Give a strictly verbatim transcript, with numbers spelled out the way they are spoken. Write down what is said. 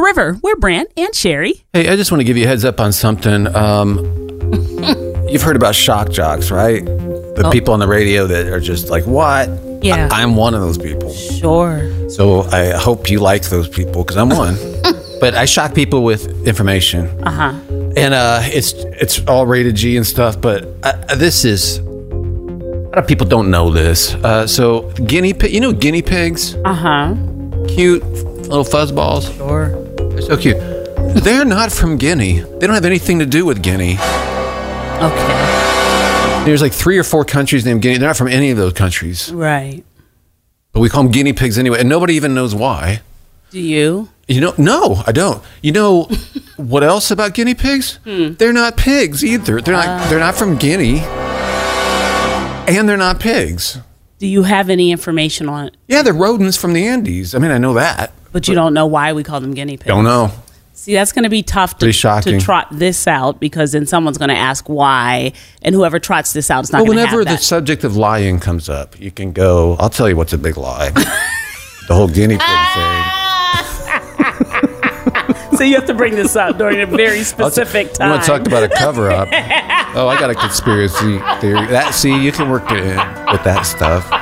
River. We're Brant and Sherry. Hey, I just want to give you a heads up on something. Um, you've heard about shock jocks, right? The Oh. people on the radio that are just like, what? Yeah. I- I'm one of those people. Sure. So I hope you like those people because I'm one. But I shock people with information. Uh-huh. And uh, it's it's all rated G and stuff, but uh, this is... A lot of people don't know this. Uh, so guinea pig, you know guinea pigs? Uh-huh. Cute little fuzzballs. Sure. They're so cute. They're not from Guinea. They don't have anything to do with Guinea. Okay. There's like three or four countries named Guinea. They're not from any of those countries. Right. But we call them guinea pigs anyway, and nobody even knows why. Do you? You know, no, I don't. You know what else about guinea pigs? Hmm. They're not pigs either. They're not. Uh. They're not from Guinea, and they're not pigs. Do you have any information on it? Yeah, they're rodents from the Andes. I mean, I know that. But you don't know why we call them guinea pigs. Don't know. See, that's going to be tough to, Pretty shocking. to trot this out because then someone's going to ask why, and whoever trots this out is not Well, going to have whenever that. the subject of lying comes up, you can go, I'll tell you what's a big lie. The whole guinea pig thing. So you have to bring this up during a very specific You time. want to talk about a cover-up? Oh, I got a conspiracy theory. That See, you can work it in with that stuff.